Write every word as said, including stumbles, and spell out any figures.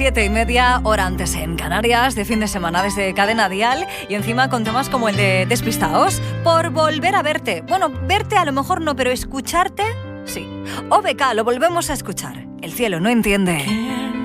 Siete y media, hora antes en Canarias, de fin de semana desde Cadena Dial, y encima con temas como el de Despistaos, por volver a verte. Bueno, verte a lo mejor no, pero escucharte, sí. O B K, lo volvemos a escuchar. El cielo no entiende.